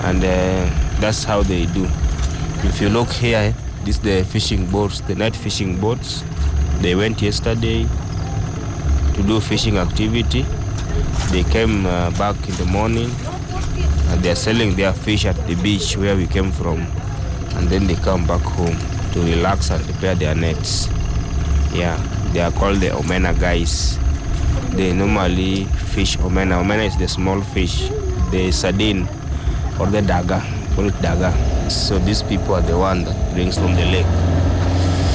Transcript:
and that's how they do. If you look here, this the fishing boats, the night fishing boats. They went yesterday to do fishing activity. They came back in the morning, and they're selling their fish at the beach where we came from, and then they come back home to relax and prepare their nets. Yeah, they are called the omena guys. They normally fish omena. Omena is the small fish, the sardine or the daga, call it daga. So these people are the one that brings from the lake.